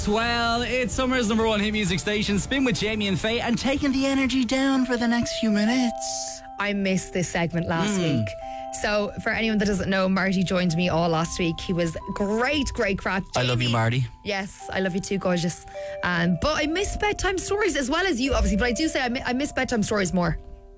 Swell. It's summer's number one hit music station. Spin with Jamie and Faye and taking the energy down for the next few minutes. I missed this segment last week. So, for anyone that doesn't know, Marty joined me all last week. He was great crack. I love you, Marty. Yes, I love you too, gorgeous. But I miss bedtime stories as well as you, obviously. But I do say I miss bedtime stories more.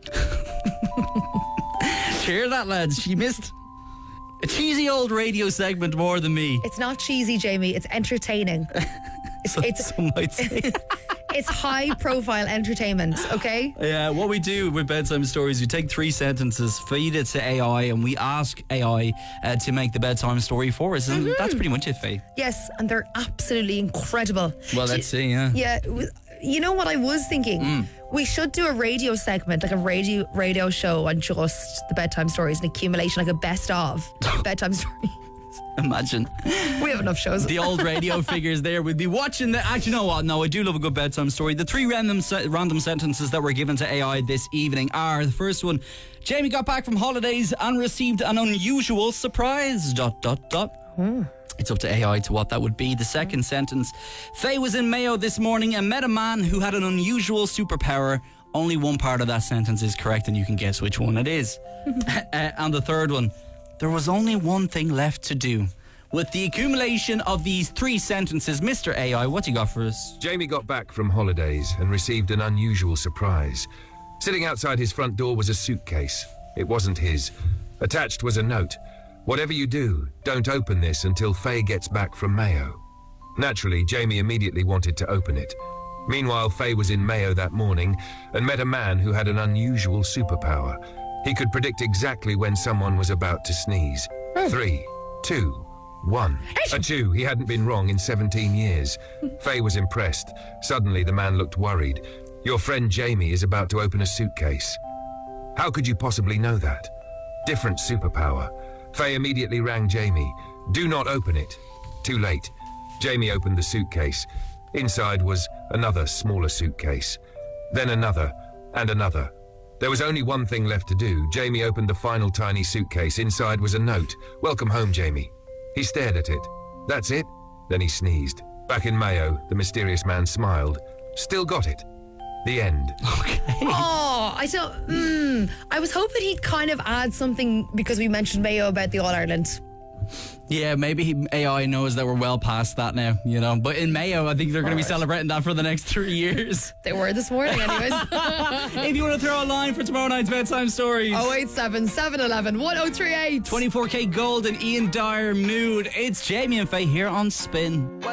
Hear that, lads? She missed a cheesy old radio segment more than me. It's not cheesy, Jamie. It's entertaining. Some might say. It's high-profile entertainment, okay? Yeah, what we do with bedtime stories, we take 3 sentences, feed it to AI, and we ask AI to make the bedtime story for us. And that's pretty much it, Faye. Yes, and they're absolutely incredible. Well, let's see, yeah. Yeah, you know what I was thinking? We should do a radio segment, like a radio show on just the bedtime stories, an accumulation, like a best of bedtime stories. Imagine. We have enough shows. The old radio figures there. We'd be watching the... Actually, you know what? No, I do love a good bedtime story. The 3 random sentences that were given to AI this evening are... The first one, Jamie got back from holidays and received an unusual surprise... It's up to AI to what that would be. The second sentence, Faye was in Mayo this morning and met a man who had an unusual superpower. Only one part of that sentence is correct and you can guess which one it is. And the third one, there was only one thing left to do. With the accumulation of these 3 sentences, Mr. AI, what you got for us? Jamie got back from holidays and received an unusual surprise. Sitting outside his front door was a suitcase. It wasn't his. Attached was a note. Whatever you do, don't open this until Faye gets back from Mayo. Naturally, Jamie immediately wanted to open it. Meanwhile, Faye was in Mayo that morning and met a man who had an unusual superpower. He could predict exactly when someone was about to sneeze. 3, 2, 1. Achoo, he hadn't been wrong in 17 years. Faye was impressed. Suddenly, the man looked worried. Your friend Jamie is about to open a suitcase. How could you possibly know that? Different superpower. Faye immediately rang Jamie. Do not open it. Too late. Jamie opened the suitcase. Inside was another smaller suitcase. Then another and another. There was only one thing left to do. Jamie opened the final tiny suitcase. Inside was a note. Welcome home, Jamie. He stared at it. That's it? Then he sneezed. Back in Mayo, the mysterious man smiled. Still got it. The end. Okay. Oh, I was hoping he'd kind of add something because we mentioned Mayo about the All-Ireland. Yeah, maybe AI knows that we're well past that now, you know. But in Mayo, I think they're going to be celebrating that for the next 3 years. They were this morning anyways. If you want to throw a line for tomorrow night's bedtime stories, 087 711 1038. 24K Gold and Ian Dyer Mood. It's Jamie and Faye here on Spin.